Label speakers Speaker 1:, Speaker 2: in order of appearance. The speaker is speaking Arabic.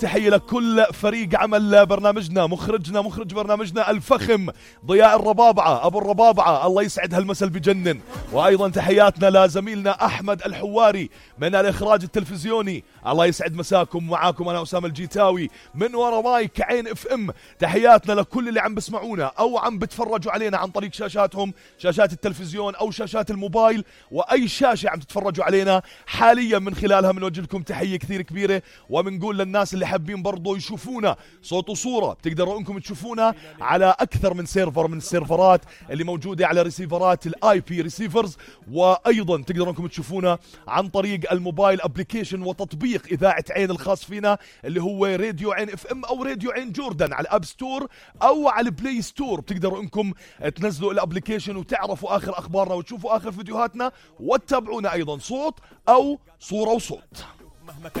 Speaker 1: تحية لكل فريق عمل برنامجنا، مخرج برنامجنا الفخم ضياء الربابعة أبو الربابعة، الله يسعد هالمسا بجنن. وأيضا تحياتنا لزميلنا أحمد الحواري من الإخراج التلفزيوني، الله يسعد مساكم. معاكم أنا أسامة الجيتاوي من ورا مايك عين اف ام. تحياتنا لكل اللي عم بسمعونا أو عم بتفرجوا علينا عن طريق شاشاتهم، شاشات التلفزيون أو شاشات الموبايل، وأي شاشة عم تتفرجوا علينا حاليا من خلالها بنوجه لكم تحية كثير كبيرة. وبنقول للناس اللي حابين برضو يشوفونا صوت وصورة، بتقدروا انكم تشوفونا على اكثر من سيرفر من السيرفرات اللي موجودة على ريسيفرات الاي بي ريسيفرز. وايضا تقدروا انكم تشوفونا عن طريق الموبايل ابليكيشن وتطبيق اذاعة عين الخاص فينا اللي هو راديو عين اف ام او راديو عين جوردن على الاب ستور او على البلاي ستور. بتقدروا انكم تنزلوا الابليكيشن وتعرفوا اخر اخبارنا وتشوفوا اخر فيديوهاتنا وتتابعونا ايضا صوت او صورة وصوت.